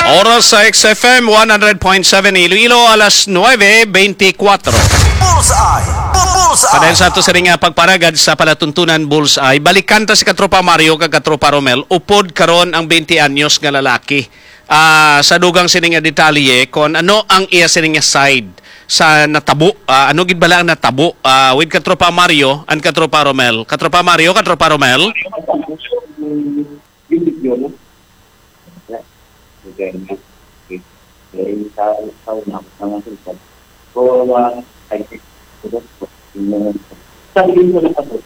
Oras sa XFM 100.7 Iloilo, alas 9:24. Bullseye! Padahil sa ito sa rin nga pagparagad sa palatuntunan Bullseye, balikan ta si Katropa Mario kag Katropa Romel, upod karon ang 20 anyos nga lalaki. Sa dugang sining nga detalye kon ano ang iya sining nga side sa natabo, ano gid bala ang natabo with Katropa Mario and Katropa Romel. Katropa Mario, Katropa Romel. Sabihin ko na sabot.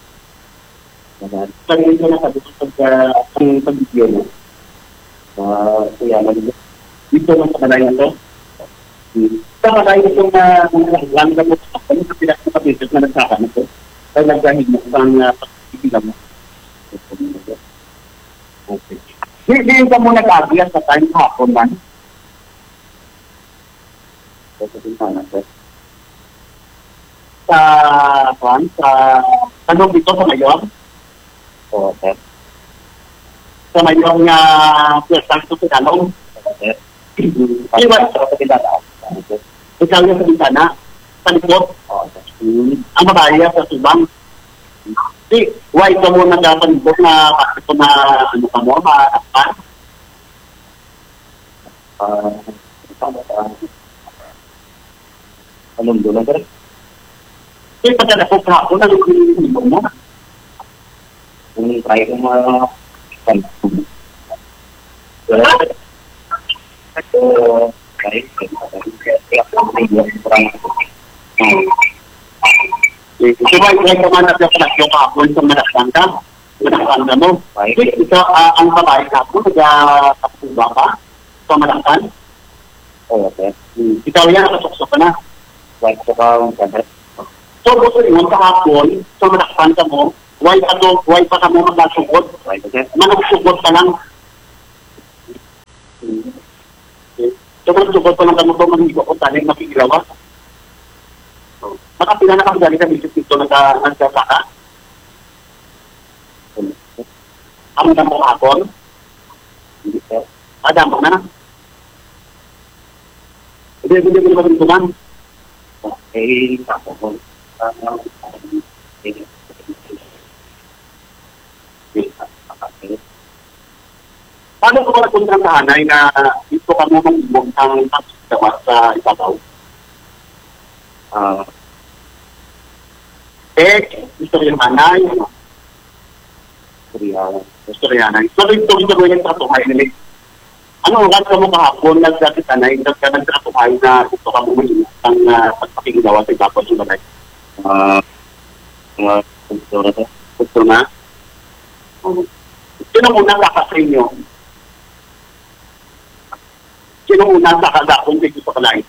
Sabihin ko na sabot ang pag-video mo. Kuya, dito lang sa kalayan to. Sa kalayan ito na lang na po sa pinag-kapatid na nagsaka na to. Kaya nagdahil mo ang pag-ibig mo. Okay. Hindi ka mo nag-agyan sa time hapon man. Sa dito sa Mayor. Oo, sir. Sa Mayor nga piyasang ito sa Talong. Okay. Iwan sa kapitala. Ikaw yung sa bintana. Sa likod. Ang mabaya sa subang. Why ka mo nagpapanibot na pakito na ano ka mo, matakpan? Anong doon, sir? Pagkala ko kahapon, ano yung mo? Kung try ko Suway ko man na yung kahapon sa manakanda mo. Ito, ang babae kahapon, nagkakasuba ka sa manakan? Oo, sir. Ikaw yan, nakasuksok ka na. Why ko ka ang kadat? So, gusto rin kahapon, sa manakan ka mo, why pa ka mo magsugod? Managsugod ka lang. So, magsugod pa lang ka mo ito, mag-iwa ko taling makikilawas. Makapila na kami dali sa bisip dito nagsasaka. Ang na mo hapon? Hindi, sir. Adamo na. Hindi ko naman tuman. Okay, tapos. Paano ko pala kung ang hanay na ito ka mo mag-ibog ang pagsigawa sa ibabaw? Gusto rin hanay. Gusto rin hanay. So, ito ko yung tratuhay nila. Ano, lahat ka mo kahapon, nagsakitanay, nagtratuhay na gusto ka mo ang pagpakingawa sa ibabaw yung bagay. Mga kultura to. Kultura na? Sino muna kakasin nyo? Sino muna kakagakong dito sa kalay?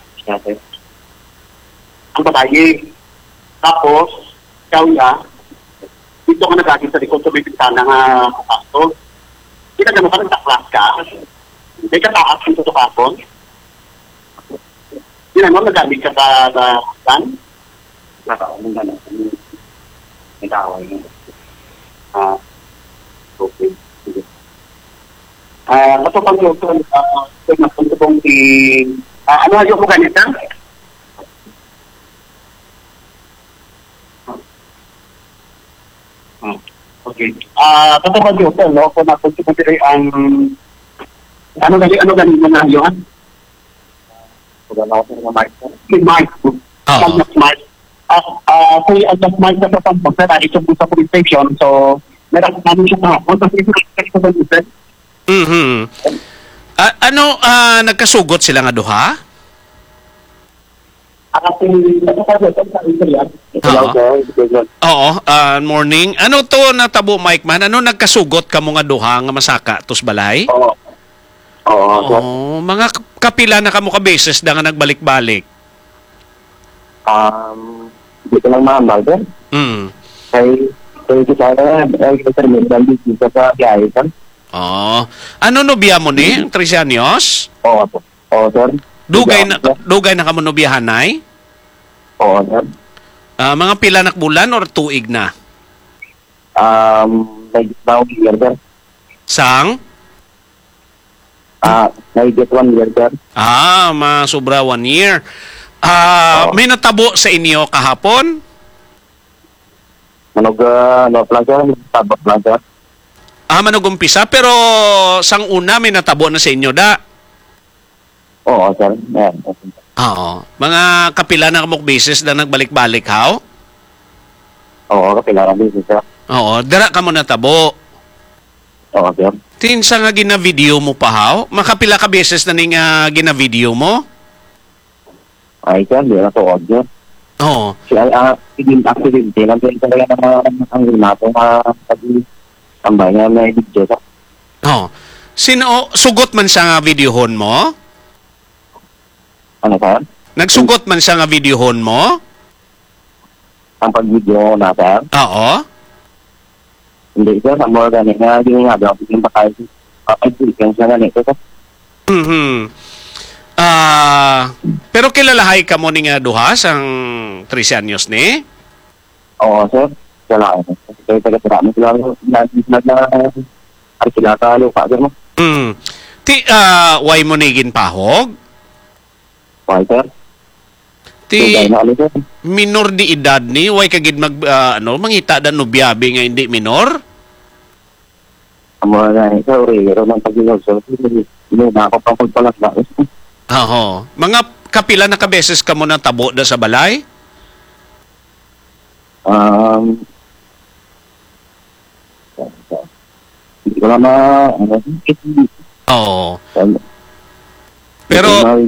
Ang babae. Tapos, ikaw ya, dito ka nagagin sa likod sa may bintana nga kasto. Kinagano ka, nagtaklas ka. May kataas dito sa kapon. Kinagano, nagamit ka sa kan? Nakaunong gano'n. May kaway mo. Okay. Matupang yung napunto pong ano yung mo ganita? Okay. Matupang yung no? Kung napunto pong ang ano galing mo na yun? Kung ano ako sa Mike. Mike. Kung ang Mike na sa pampag na tayo sa police station, so meron namin siya kahapon. Tapos ito sa police. Nagkasugot sila nga duha? Oo, morning. Ano to natabo, Mike man? Ano nagkasugot ka mo nga duha nga masaka tos balay? Oo. Mga kapila na kamo ka beses da nga nagbalik-balik. Dito lang mahambal din. Kaya kita na determined dito sa biyahe kan. Ano nobiya mo ni? 13 anyos? Oo, sir. Dugay na kamo nobiyahanay? Oo, sir. Mga pila nak bulan or tuig na? May now year, sir. Sang? Nahigit 1 year, sir. Masubra 1 year. May natabo sa inyo kahapon? Manog, plan, sir. Tabak lang, sir. Manugumpisa, pero sang una may natabo na sa inyo, da? Oo, sir. Yan. Oo. Mga kapila na kamok beses na nagbalik-balik, haw? Oo, kailangan din, sir. Oo. Dara ka mo natabo. Oo, sir. Tinsa nga gina-video mo pa, haw? Makapila ka beses na ning gina-video mo? Ay, sir. Di na to, sir. Oo. Accident, lang din talaga ang nato tambay nga may video, sir. Oo. Sugot man siya nga videohon mo? Ano, sir? Nagsugot man siya nga videohon mo? Ang pag-video na, sir? Oo. Hindi, sir. Ang mga ganit nga, yung nga daw, yung bakay, pag-video siya ganit, sir. Pero kilalahay ka mo ni nga duha sang 13 anyos ni? Oo, sir. Kaya taga-tirami sila sila ka lupa, sir, mo? Why mo nigin pahog? Okay, sir. Sir, minor di edad ni, why kagid mangita da no biyabi nga hindi minor? Amo na ni sir, pero man pagilog so na ako pang pagpalas na. Oo. Mga kapila na kabeses ka mo na tabo da sa balay? Hindi ko na Oo. Pero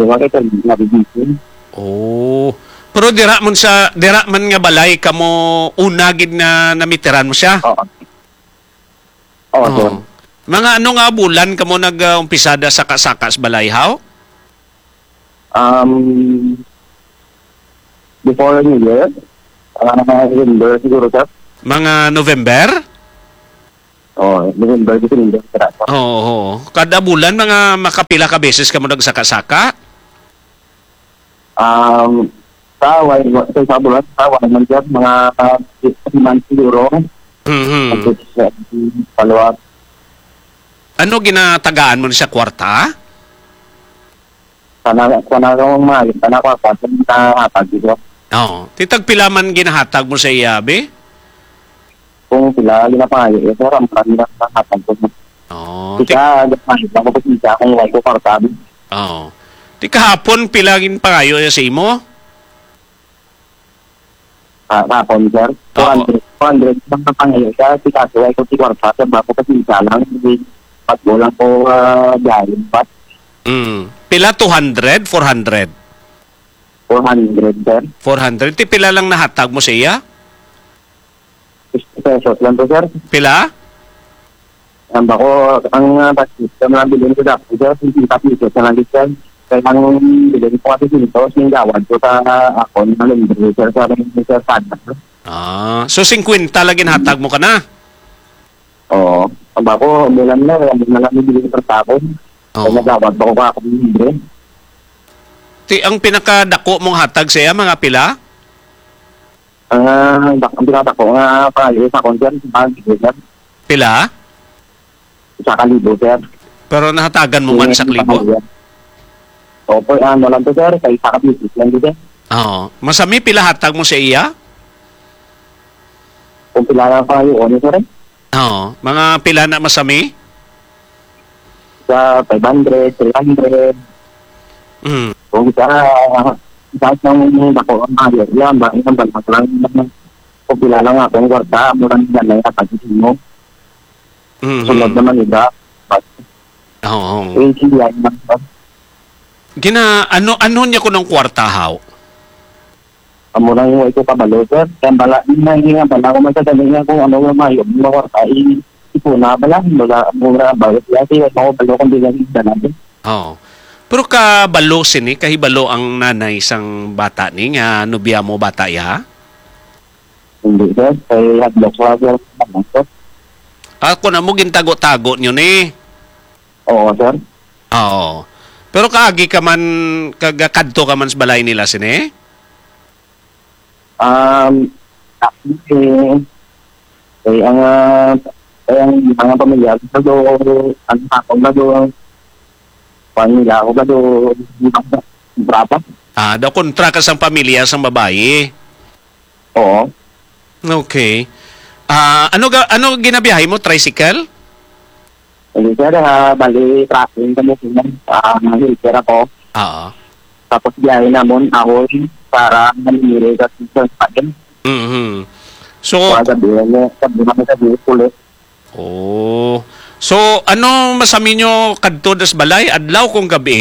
pero dira man nga balay kamo unagid na namitiran mo siya. Oo, sir. Mga ano nga bulan kamo nag-umpisada sa kasakas balay haw? Before New Year, November siguro, sir. Mga November? November, December, sir. Oo. Kada bulan mga makapila ka beses kamo nagsaka-saka? Sa bulan, man sir, mga 3 months siguro. Follow-up. Ano ginatagaan mo sa kwarta? Sana akong mahal. Sana ako na hatag dito. Oo. Titagpila man ginahatag mo sa iyabe? Kung sila ginapangayo, sir, ang marami na hatag ko. Oo. Tika, ganahin lang ko po siya kung wala ko partabi. Oo. Di kahapon pilagin pa kayo sa imo? Kahapon, sir. 400 lang na pangayo siya. Tika, wala ko si kwarta. Sir, bako kasi siya lang. Pag lang po galing. Pila 200? 400? 400, sir. 400? Ti pila lang nahatag mo sa iya? 50 pesos lang to, sir. Pila? Ang bako, ang basis, ang mga bilhin ko dapat, sir, 50 pesos na lang, sir. Kaya ang bilhin ko kasi dito, yung gawad ko sa ako, na lumbre, sir, sa rin, sir, sada. So 50 lagi nahatag mo ka na? Oo. Ang bako, bilang na lang bilhin ko sa ako. Kaya nagawad bako ka ako lumbre. Ang pinakadako mong hatag sa iya, mga pila? Ang pinakadako nga pangayos sa concert, sir. Pila? Sa kalibo, sir. Pero nahatagan mo man sa klibo? Opo, ano lang to, sir. Sa isa ka business lang dito. Oo. Masami pila hatag mo sa iya? Kung pila lang pangayon, sir. Oo. Mga pila na masami? Sa 500, 300. Kung kahit nang dako ang mahal, yan, bakit ang balak lang kung pila lang akong kwarta, murang ganay at pag-isin mo. Sunod naman iba. Oo. Siya naman. Ano niya ko ng kwarta, haw? Murang yung ito kabalo, sir. Kaya bala, hindi nga bala ko magsasabi nga kung ano yung mayo, yung kwarta, ipuna bala, mura bawat yasi, at ako balo kung bilang isa natin. Oo. Pero kabalo sini, kahibalo ang nanay sang bata ni, nga nubya mo bata ya? Hindi, sir. Kaya hadlok sa sir. Ako na mo gintago-tago nyo ni. Oo, sir. Oo. Pero kaagi ka man, kagakadto ka man sa balay nila sini? Ang mga pamilya, ang takong na doon, Pamilya ako ba doon? Brapa? Daw kontra ka sa pamilya sa babae. Oo. Okay. Ano ginabiyahe mo? Tricycle? Hindi sir, bali tracking kami sinan. Nahilper ako. Oo. Tapos biyahe namon ako para manimiri kasi sa pakin. Mhm. So, Sabihin niya, sabihin namin sa ulit. oh. So, ano masami nyo kadto das balay? Adlaw kung gabi?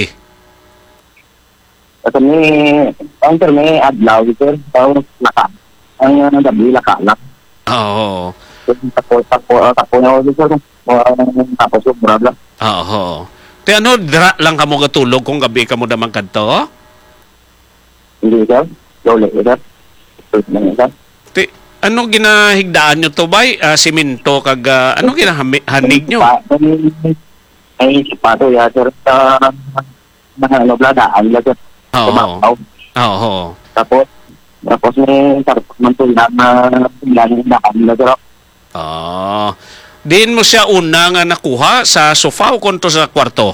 Kasi may adlaw sir. Laka. Ang gabi laka lang. Oo. Tapos na ako sir. Tapos yung brabla. Oo. Te ano, dra lang kamo gatulog kung gabi kamo damang kadto? Hindi sir. Lole sir. Sir. Te, ano ginahigdaan nyo to bay? Simento kag ano ginahanig nyo? Ay, sapato ya sir. Mga bladaan ya sir. Oo. Oo. Tapos may sarap man tulad na ilan daan na sir. Diin mo siya una nga nakuha sa sofa o konto sa kwarto?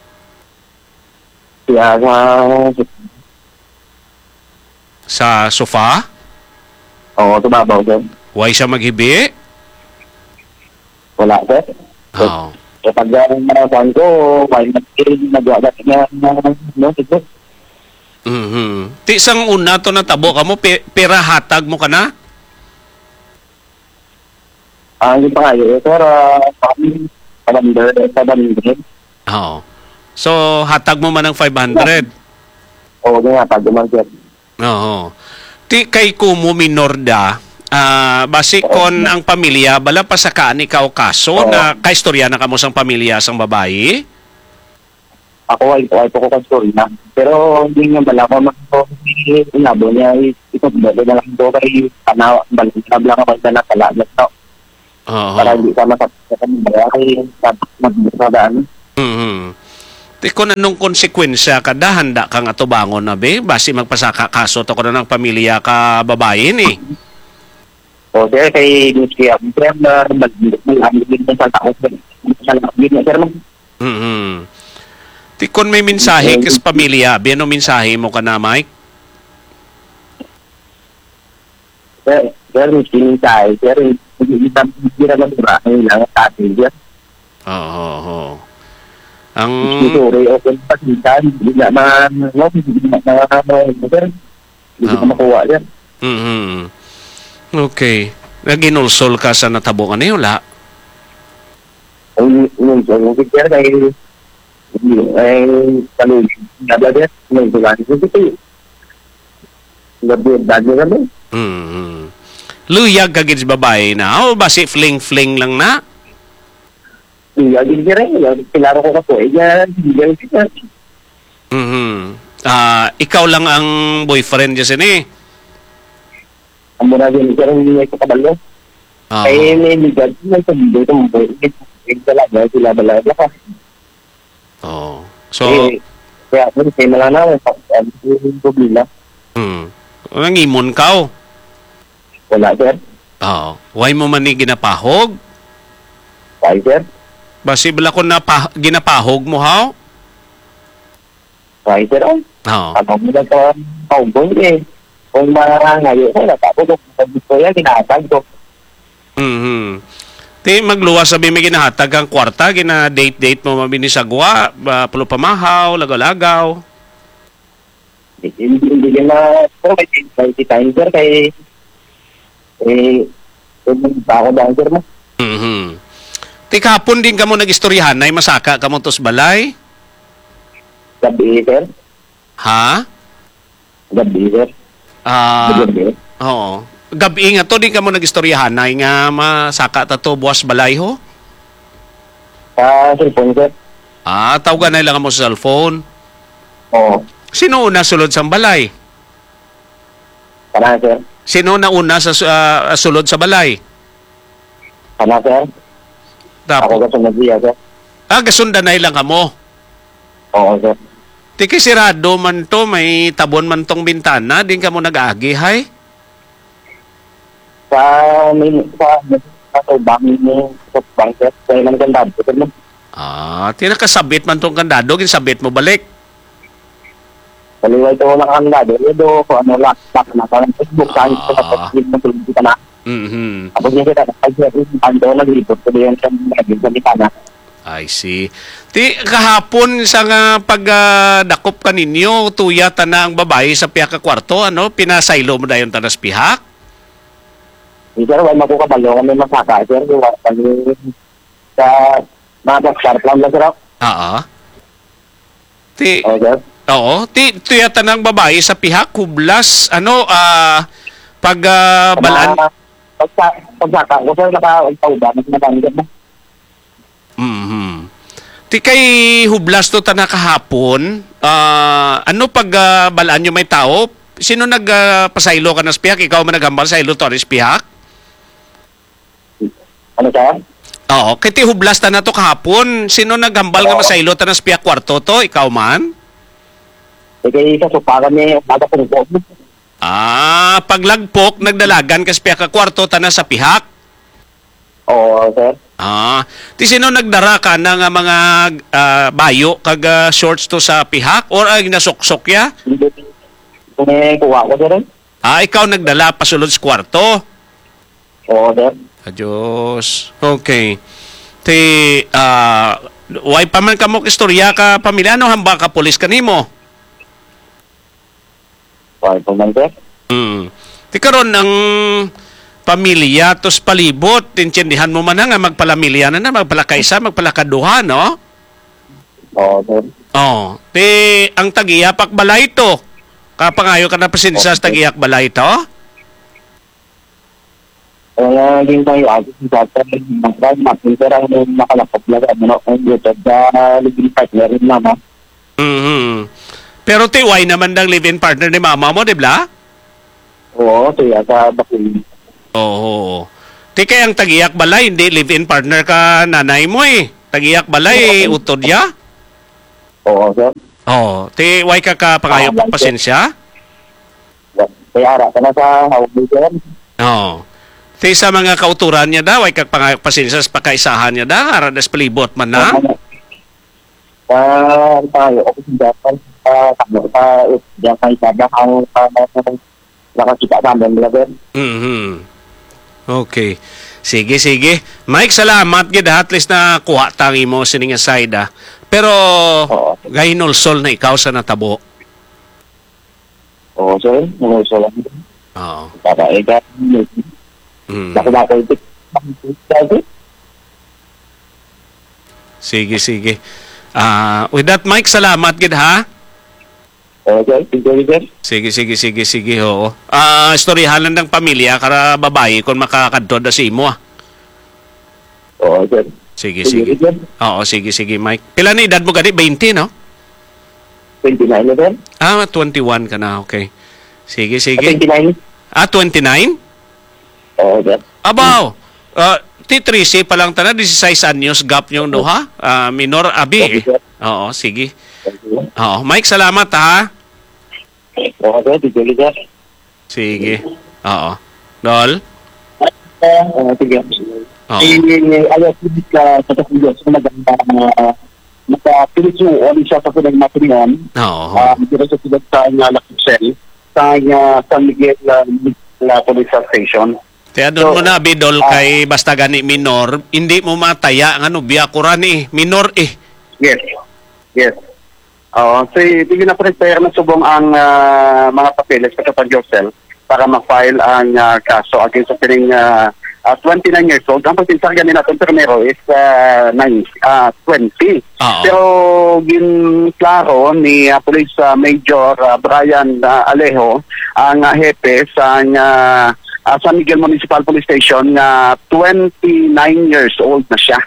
Kaya Sa sofa? oo, tumabaw sir. Why siya maghibi? Wala sir. Oo. Kapag marasan ko, may nagawa niya no, sir. Mhm. Ti sang una to natabo ka mo, pera hatag mo ka na? Hindi pa kayo, sir. Pabander. Oo. So, hatag mo man ng 500? Oo, nga, pag sir. Oo. Ti kay kumo minor da, basi kon ang pamilya, bala pa sa kaan ikaw kaso na kaistorya na kamo sang pamilya sang babae? Ako ay ko story na. Pero hindi nga bala ko inabo niya ito na lang ko kay balik na ako na talaga to. Oo. Para hindi ka masakit sa kay magdadaan. Mhm. Ti kon anong konsekwensya kada handa kang atubangon na be basi magpasaka kaso to ko ng pamilya ka babae ni. O sir, kay Lucia, sir na mag-amigin sa tao sa labing sir. Mhm. Ti kon may mensahe kas pamilya, biano mensahe mo ka na Mike? Sir, miskin tayo. Sir, hindi naman marami lang sa atin. Sir, Oo. Ang sorry, open pa siya. Hindi naman, hindi na makuha. Sir. mhm. Okay. Naginulsol ka sa natabo ka niyo, la? Yung sir, ay palulit. Nabagay, may tulan. Hindi, nabagay kami. Mhm. Luyag ka gid sa babae na, o basi fling-fling lang na? Iya, hindi rin. Kilaro ko kasi. Yan, sir. Mhm. Ikaw lang ang boyfriend dyan sin eh. Ang muna din, sir, hindi niya ito kabalo. Oo. Ay, may ligad. May sabihin ito, may talaga, sila balaga ka. Oo. So, Kaya, may malanaw, yung problema. nangimon ka o? Wala, sir. Oo. Why mo man ni ginapahog? Why, sir? Basi bala ko na ginapahog mo ha? Why, sir? Ay, Oo. ano mo na ito, paumbong eh. Kung ngayon, ay, natapos ko. Gusto yan, kinatag ko. Mhm. Ti magluwas sabi may ginahatag ang kwarta, gina-date mo mabini sa gwa, pulo pamahaw, lagaw-lagaw. Hindi na, pero may time, sir, kay, kung ba ako dahil, sir, mo? Mhm. Ti kapon din kamo nagistoryahan na masaka kamo tos balay? Gabi, sir. Ha? Gabi, sir. Gabi. Oo. Gabi nga to din kamo nagistoryahan na nga masaka ta to buwas balay ho? Cellphone, sir. Tawagan na lang mo sa cellphone. Oo. Sino una sulod sa balay? Kana, sir. Sino na una sa sulod sa balay? Kana, sir. Ako Tapos, kasi nag-iya, sir. gasundan na ilang kamo. Oo, sir. Tiki sirado man to, may tabon man tong bintana, din ka mo nag-agi, hay? Sa tubang mo, sa bank, sir. Kaya lang ganda, sir, mo. Tinakasabit man tong kandado, ginsabit mo balik. Kaliway ito lang ang lado. Ito, laptop na. Parang Facebook, saan ito kapag nagtulog kita na. Tapos yung kita, ando naglipot ko diyan sa kita na. I see. Kahapon sa nga pagdakop kaninyo, tuyata na ang babae sa pihak ka kwarto, pinasaylo mo dayon tanas pihak? Sir, wala makukabalo kami masaka. Sir, kami sa mga sharp lang sir. Oo. Tuyata ng babae sa pihak, hublas, balaan. Pagsaka ko, sir, naka-pauba, nagmadanggap na. Kay hublas to ta na kahapon, balaan nyo may tao? Sino nagpasaylo ka na sa pihak? Ikaw man naghambal sa ilo to sa pihak? Ano sir? Oo. Kay hublas ta na to kahapon, sino naghambal nga masaylo ta na sa pihak kwarto to? Ikaw man? Kaya sa supa kami, magapungpok. Paglagpok, nagdalagan ka sa pihak ka kwarto ta na sa pihak? Oo, sir. Sino nagdara ka ng mga bayo kag shorts to sa pihak? Or nasuksok ya? Hindi kuha ko, sir. Ikaw nagdala pasulod sa kwarto? Oo, sir. Adios. Okay. Way pa man ka mo istorya ka pamilya, hamba ka polis kanimo? Way pa man, sir. Karon ang pamilya tos palibot, intindihan mo man nga magpalamilya na magpalakaisa, magpalakaduha, no? Oo, sir. Ang tagiyapak balay to. Kapangayo ka na pasinsa sa tagiyak balay to? Yung tayo, sa sir, ang nakalakop lang, ang dito, sa living partner rin naman. Pero tiway naman ng live-in partner ni mama mo, di ba? Oo, siya sa bakil. Oo. Kaya ang tagiyak balay, hindi live-in partner ka nanay mo eh. Tagiyak balay, utod ya? Oo, sir. Why ka pangayo pasensya? Kaya ara ka na sa hawag mo, sir. Sa mga kauturan niya daw, why ka pangayo pasensya sa pakaisahan niya daw, aradas palibot man na? Tayo, okay, dapat diyan kayo sabi ang nakakita namin, brother. Okay. Sige. Mike, salamat gid at least na kuha tangi mo sining side. Pero gahinulsol na ikaw sa natabo. Oo, sir. Hinulsol lang. Para ika. Sige. With that, Mike, salamat gid ha. Okay, Sige, oo. Istoryahan lang ng pamilya kara babae kung makakadto da si mo. Oo, sir. Sige. Oo, sige, Mike. Pila na edad mo gani? 20, no? 29 na, sir. 21 ka na, okay. Sige. 29? 29? Oo, sir. Abaw! T3C pa lang tana, 16 anyos gap niyong duha. Minor abi. Oo, sige. Oo, Mike, salamat ha. Oo, sir. Sige. Oo. Dol? Sige. Ayaw ka sa Takulos kung nagpapilisuon siya sa pinagmaterian. Dito sa sigat sa Lakutsel, sa San Miguel Police Station. Kaya doon mo na, Bidol, kay basta gani minor, hindi mo mataya nga biya kuran minor eh. Yes. Sige na prepare na subong ang mga papeles sa Takulos para ma-file ang kaso against sa piling 29 years old. Ang pagpinsarga nila itong primero is 20. Pero ginklaro ni Police Major Brian Alejo, ang hepe sa San Miguel Municipal Police Station, 29 years old na siya.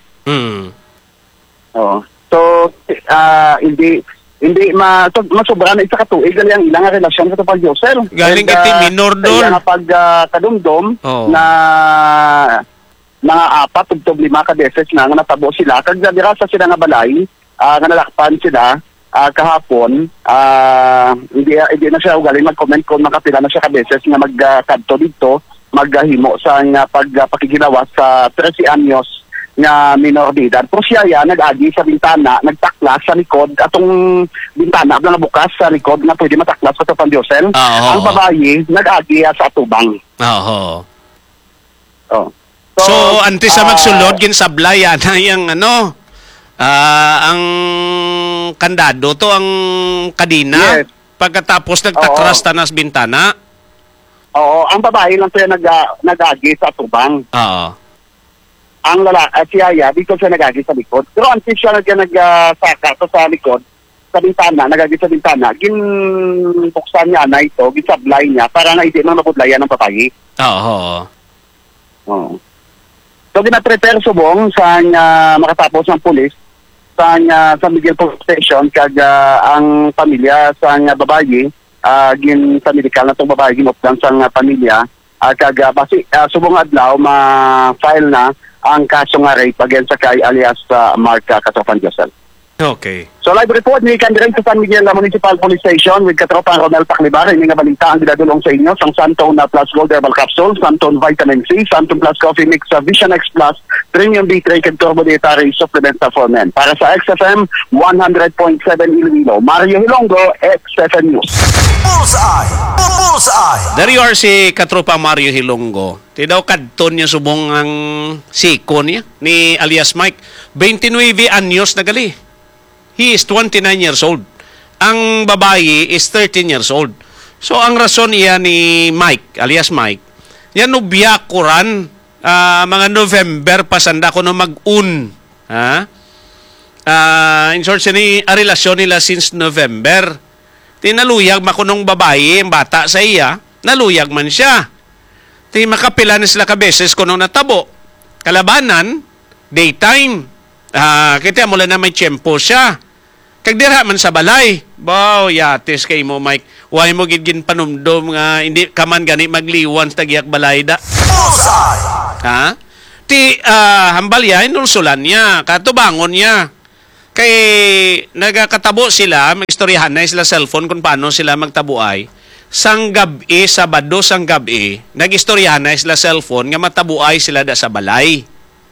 Hindi masobra na isa katuig ang ilang relasyon sa Tupal Josel. Galing iti minor doon. Kaya nga pagkadumdum na mga 4 ug 5 ka beses na nga natabo sila. Kag dirasa sila nga balay, nga nalakpan sila kahapon, hindi na siya ugaling mag-comment kung makapila na siya ka beses nga magkadto dito, maghimo sa pagpakiginawa sa 13 anyos nga minor de edad. Pero siya nag-agi sa bintana, nagtaklas sa likod, atong bintana na bukas sa likod na pwede mataklas sa pandiosel. Ang babae, nag-agi sa atubang. Oo. Oh. So, antes sa magsulod, ginsablay na yung ang kandado to, ang kadina. Yes. Pagkatapos nagtakras tanas bintana. Oo, ang babae lang siya nag-agi sa atubang. Oo. Ang lalaki, siya, dito siya nagagi sa likod. Pero antes siya nagsaka to sa likod, sa bintana, nagagi sa bintana, ginbuksan niya na ito, ginsablay niya, para na hindi na mabudlayan ng babae. Oo. Oo. So, gina-prepare subong sa makatapos ng pulis, sa San Miguel Police Station, kag ang pamilya sa babae, sa medical na itong babae, ginupdan sa pamilya, kag basi, subong adlaw, ma-file na ang kaso nga rape against sa kay alias Mark Katropan Josel. Okay. So live report ni Kandiray sa San Miguel Municipal Police Station with Katropan Ronel Taclibar. Ini nga balita ang dinadulong sa inyo sang Santone Plus Gold Herbal Capsule, Santone Vitamin C, Santone Plus Coffee Mix, Vision X Plus, Premium B3 kag Turbo Dietary Supplement for Men. Para sa XFM 100.7 Iloilo, Mario Hilongo, XFM News. Bullseye! Bullseye! There you are si Katropa Mario Hilongo. Ti daw kadton niya subong ang siko niya ni alias Mike. 29 anyos na gali. He is 29 years old. Ang babae is 13 years old. So ang rason niya ni Mike, alias Mike, yan nubya kuran mga November pasanda ko no mag-un. In short, ni a relasyon nila since November. Tinaluyag makunong babae, ang bata sa iya, naluyag man siya. Ti makapila na sila kabeses kuno natabo. Kalabanan, daytime. Kita mula na may tiyempo siya. Kagdira man sa balay. Wow, yatis kay mo, Mike. Huwag mo gigin panumdom nga hindi kaman gani magliwan sa tagiyak balay da. Ha? Ti hambal ya, inulsulan niya. Katubangon niya. Kay nagakatabo sila, mag-istoryahan na sila cellphone kung paano sila magtabuay. Sang gabi, Sabado sang gabi, nag-istoryahan na sila cellphone nga matabuay sila da sa balay.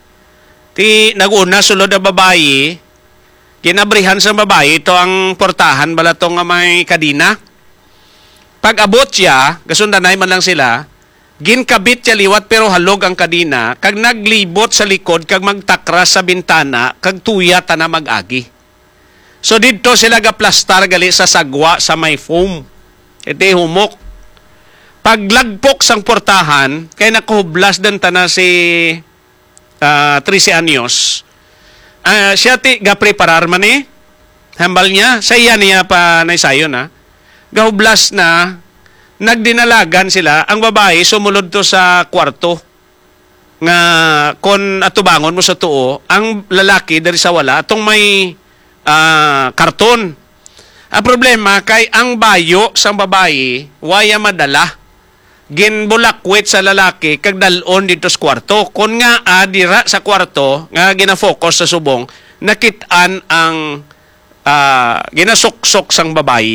Ti naguna sulod na babae, kinabrihan sa babae, ito ang portahan bala to nga may kadina. Pag abot siya, kasundanay man lang sila, ginkabit siya liwat pero halog ang kadina, kag naglibot sa likod, kag magtakras sa bintana, kag tuya na mag-agi. So dito sila gaplastar gali sa sagwa sa may foam. Iti humok. Paglagpok sang portahan, kay nakuhublas din na si 13 anyos, siya ti ga-preparar man hambal niya, sa iya niya pa naisayo na, gahublas na, nagdinalagan sila, ang babae sumulod to sa kwarto, nga kon atubangon mo sa tuo, ang lalaki dari sa wala, atong may karton. Ang problema, kay ang bayo sa babae, waya madala, ginbulakwit sa lalaki kag dalon dito sa kwarto. Kun nga dira sa kwarto nga gina-focus sa subong, nakit-an ang ginasuksok sang babae.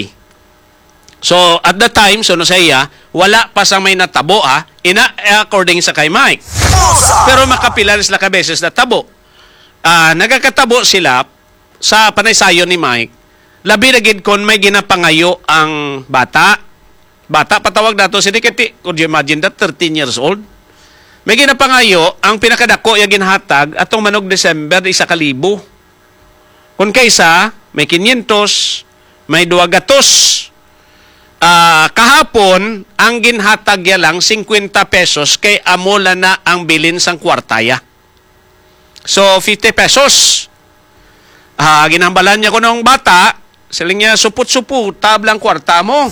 So at the time, so no sa iya, wala pa sang may natabo according sa kay Mike. Pero makapilan sila ka beses na tabo. Nagakatabo sila sa panaysayon ni Mike. Labi na gid kon may ginapangayo ang bata. Bata, patawag nato si Dikiti. Could you imagine that? 13 years old. May ginapangayo, ang pinakadako yung ginhatag, atong manog December, 1,000. Kung kaysa, may 500, may 200. Kahapon, ang ginhatag ya lang, 50 pesos, kay amula na ang bilin sang kwartaya. So, 50 pesos. Ginambalan niya ko ng bata, siling niya, suput-suput, tablang kwarta mo.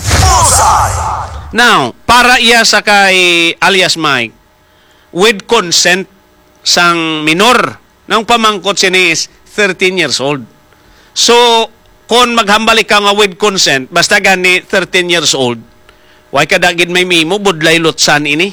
Now, para iya sa kay alias Mike, with consent sang minor, nang pamangkot siya ni is 13 years old. So, kung maghambalik ka nga with consent, basta gani 13 years old, why kadagin may mimo, budlay lutsan ini.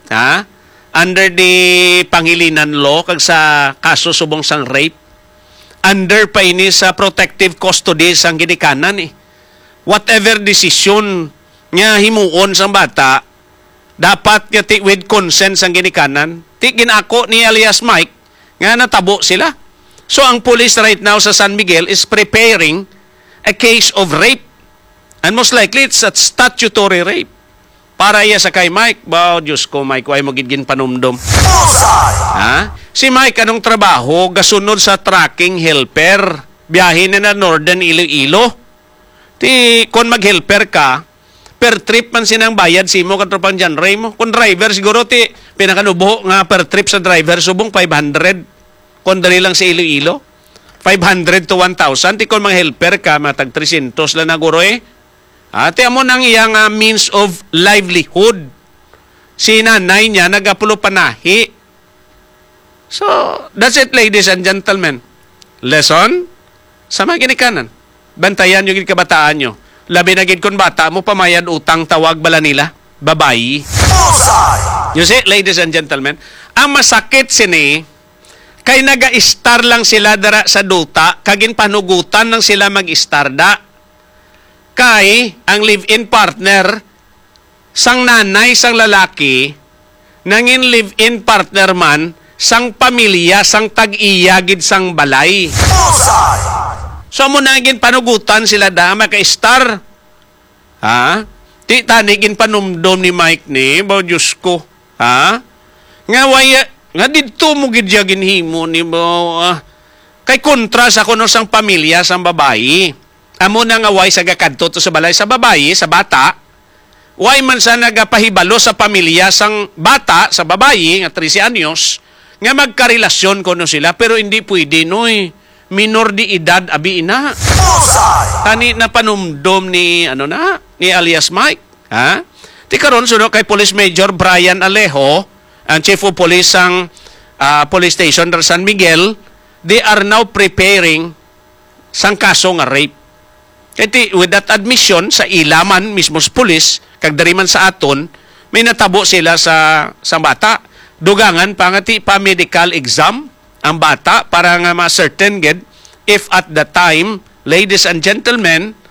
Under the Pangilinan law, kag sa kaso subong sang rape, under pa ini sa protective custody sang ginikanan Whatever decision nga himuon sang bata, dapat yati with consent sang ginikanan. Ti ginako ni alias Mike, Nga natabo sila. So ang police right now sa San Miguel is preparing a case of rape. And most likely it's a statutory rape. Para iya sa kay Mike. Bao, Diyos ko, Mike, why mo gigin panumdum? Bullseye. Ha? Si Mike, anong trabaho? Gasunod sa tracking helper. Biyahin na Northern Iloilo. Kung mag-helper ka, per trip man sinang bayad, simo katropang dyan, Ray mo. Kung driver, siguro pinakanubo nga per trip sa driver, subong 500. Kung dali lang sa Iloilo. 500 to 1,000. Kung mag-helper ka, matag 300 lang na guro eh. Ate mo nang iyang means of livelihood. Si nanay niya nagapulo panahi. So, that's it, ladies and gentlemen. Lesson, sama ginikanan. Bantayan yung kabataan nyo. Labi na gid kung bata mo pamayan utang tawag bala nila. Babayi. Bullseye. You see, ladies and gentlemen, ang masakit sini, kay naga-star lang sila dara sa duta, kagin panugutan lang sila mag-istarda. Kay ang live-in partner, sang nanay, sang lalaki, nangin live-in partner man, sang pamilya, sang tag-iyagid, sang balay. Bullseye. So mo naging panugutan sila da, maka-star. Ha? Ti tanigin panumdom ni Mike ni, bao Diyos ko. Ha? Nga waya, nga dito mo gidyagin himo ni bao, kay kontra sa kuno sang pamilya, sang babayi. Amo na nga way sa gakadto to sa balay, sa babayi, sa bata. Way man sa nagapahibalo sa pamilya, sang bata, sa babayi, nga 13 anyos, nga magkarelasyon kuno sila, pero hindi pwede, noy. Minor di edad abi ina. Bullseye. Tani na panumdom ni ni alias Mike, ha? Ti karon suno kay Police Major Brian Alejo, ang Chief of Police sang Police Station ng San Miguel, they are now preparing sang kaso nga rape. Kaya with that admission sa ilaman mismo sa police, kag dari man sa aton, may natabo sila sa bata. Dugangan pa nga pa medical exam ang bata para nga ma-certain gid if at the time, ladies and gentlemen,